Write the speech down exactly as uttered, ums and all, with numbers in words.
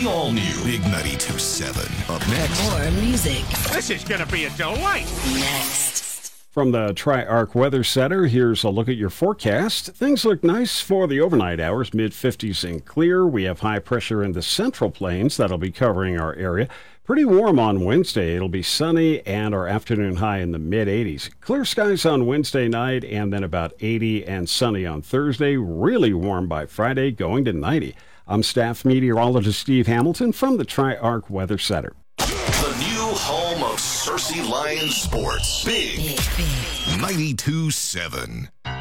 The all-new Big ninety-two point seven. Up next. More music. This is going to be a delight. Next. From the Tri-Arc Weather Center, here's a look at your forecast. Things look nice for the overnight hours, mid-fifties and clear. We have high pressure in the central plains that'll be covering our area. Pretty warm on Wednesday. It'll be sunny and our afternoon high in the mid-eighties. Clear skies on Wednesday night and then about eighty and sunny on Thursday. Really warm by Friday, going to ninety. I'm staff meteorologist Steve Hamilton from the Tri-Arc Weather Center. The new home of Cersei Lions Sports. Big, Big, big. ninety-two point seven.